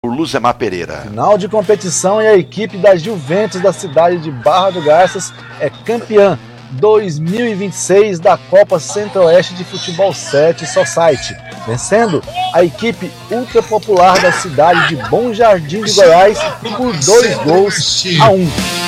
por Luzemar Pereira. Final de competição e a equipe da Juventus da cidade de Barra do Garças é campeã 2026 da Copa Centro-Oeste de Futebol 7 Society, vencendo a equipe ultra popular da cidade de Bom Jardim de Goiás por 2-1.